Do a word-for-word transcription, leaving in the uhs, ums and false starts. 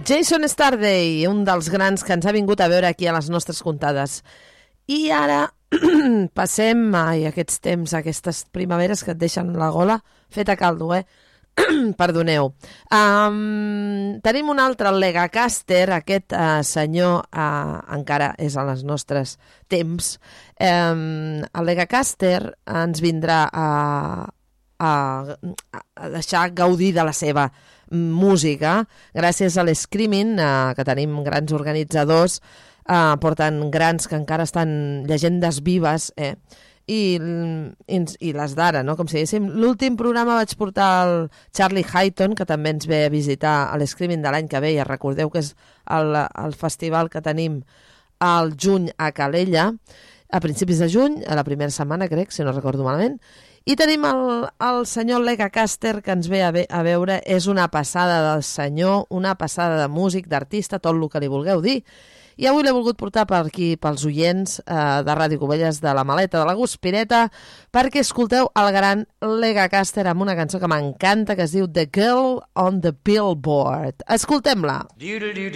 Jason Starday, un dels grans que ens ha vingut a veure aquí a les nostres comptades. I ara passem a aquests temps, aquestes primaveres que et deixen la gola feta caldo, eh? Perdoneu. Um, tenim un altre, el Legacaster, aquest uh, senyor uh, encara és en els nostres temps. Um, el Legacaster ens vindrà a, a, a deixar gaudir de la seva música gràcies a l'Screaming, uh, que tenim grans organitzadors, uh, porten grans que encara estan llegendes vives, eh? I, i, i les d'ara, no? Com si diguéssim. L'últim programa vaig portar el Charlie Hayton, que també ens ve a visitar a l'Screaming de l'any que ve, i recordeu que és el, el festival que tenim al juny a Calella, a principis de juny, a la primera setmana, crec, si no recordo malament. I tenim el, el senyor Legacaster, que ens ve a, ve a veure. És una passada del senyor, una passada de músic, d'artista, tot el que li vulgueu dir. I avui l'he volgut portar per aquí, pels oients eh, de Ràdio Cubelles, de la Maleta de la Guspireta, perquè escolteu el gran Legacaster amb una cançó que m'encanta, que es diu The Girl on the Billboard. Escoltem-la.